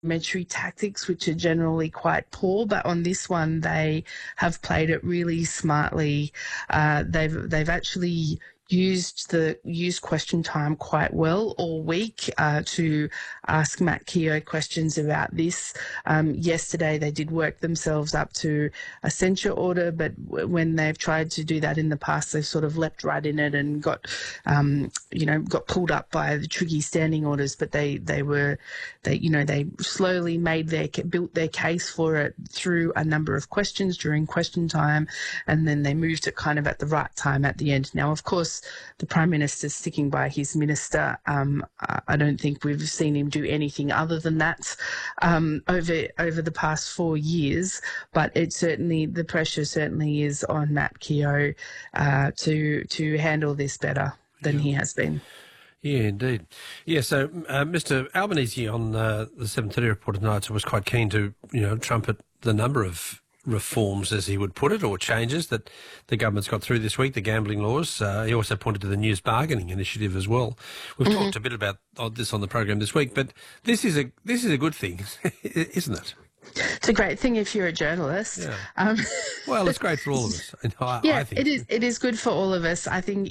parliamentary tactics, which are generally quite poor, but on this one they have played it really smartly. They've actually used question time quite well all week to ask Matt Keogh questions about this. Yesterday they did work themselves up to a censure order, but when they've tried to do that in the past, they've sort of leapt right in it and got pulled up by the tricky standing orders. But they slowly built their case for it through a number of questions during question time, and then they moved it kind of at the right time at the end. Now, of course, the Prime Minister's sticking by his minister. I don't think we've seen him do anything other than that over the past 4 years, but the pressure certainly is on Matt Keogh to handle this better than he has been. Yeah, indeed. Yeah, so Mr Albanese on the 7:30 report tonight was quite keen to, trumpet the number of reforms, as he would put it, or changes that the government's got through this week, the gambling laws. He also pointed to the news bargaining initiative as well. We've talked a bit about this on the program this week, but this is a good thing, isn't it? It's a great thing if you're a journalist. Yeah. Well, it's great for all of us. I think. It is good for all of us. I think,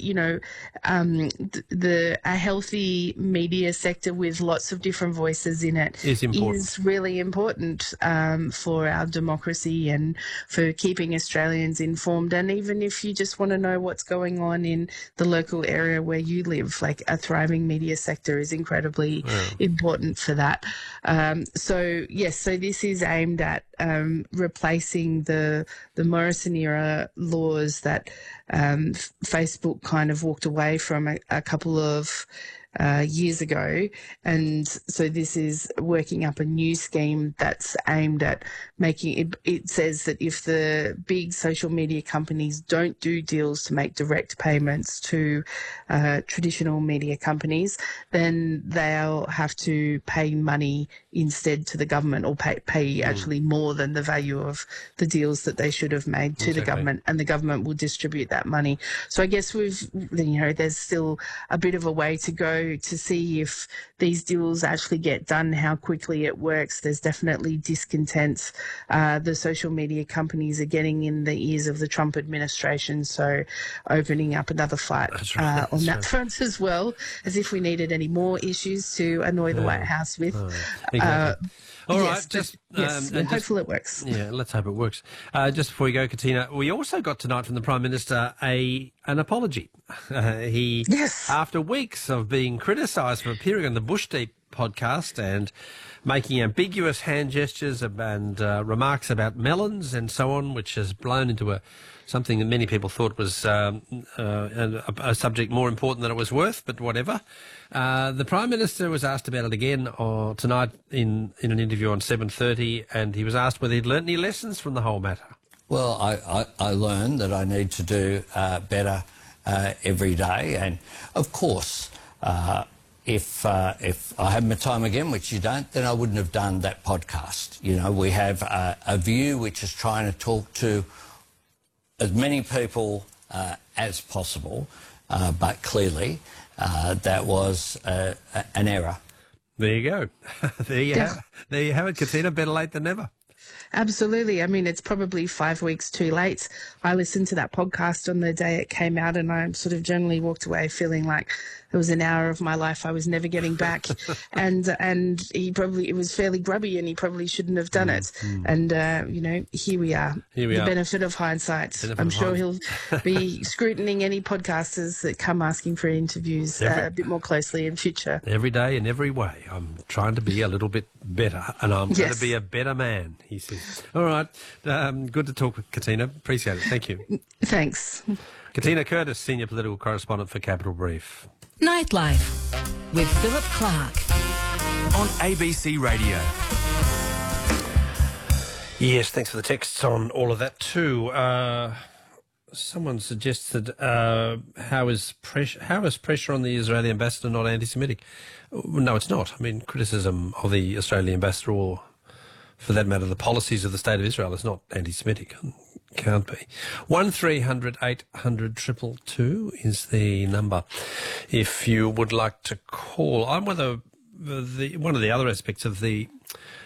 a healthy media sector with lots of different voices in it is really important for our democracy and for keeping Australians informed. And even if you just want to know what's going on in the local area where you live, like a thriving media sector is incredibly important for that. So this is aimed at replacing the Morrison era laws that Facebook kind of walked away from a couple of years ago. And so this is working up a new scheme that's aimed at making it says that if the big social media companies don't do deals to make direct payments to traditional media companies, then they'll have to pay money instead to the government, or pay actually more than the value of the deals that they should have made to the government, and the government will distribute that money. So I guess there's still a bit of a way to go to see if these deals actually get done, how quickly it works. There's definitely discontent. The social media companies are getting in the ears of the Trump administration, so opening up another fight on that front as well, as if we needed any more issues to annoy the White House with. Exactly. All right, hopefully it works. Yeah, let's hope it works. Just before we go, Katina, we also got tonight from the Prime Minister an apology. After weeks of being criticised for appearing on the Bush Deep podcast and making ambiguous hand gestures and remarks about melons and so on, which has blown into something that many people thought was a subject more important than it was worth, but whatever. The Prime Minister was asked about it again tonight in an interview on 7:30, and he was asked whether he'd learnt any lessons from the whole matter. Well, I learned that I need to do better every day, and of course, if I had my time again, which you don't, then I wouldn't have done that podcast. We have a view which is trying to talk to as many people as possible, but clearly that was an error. There you go. There you have it, Katina. Better late than never. Absolutely. I mean, it's probably 5 weeks too late. I listened to that podcast on the day it came out, and I sort of generally walked away feeling like it was an hour of my life I was never getting back. and it was fairly grubby, and he probably shouldn't have done it. And, here we are. The benefit of hindsight. I'm sure he'll be scrutining any podcasters that come asking for interviews a bit more closely in future. Every day in every way. I'm trying to be a little bit better, and I'm going to be a better man, he says. All right. Good to talk with Katina. Appreciate it. Thank you. Thanks. Katina Curtis, Senior Political Correspondent for Capital Brief. Nightlife with Philip Clark on ABC Radio. Yes, thanks for the texts on all of that too. Someone suggested how is pressure on the Israeli ambassador not anti-Semitic? No, it's not. I mean, criticism of the Australian ambassador, or for that matter, the policies of the State of Israel, is not anti-Semitic. Can't be. 1300 800 222 is the number if you would like to call. I'm one of the other aspects of the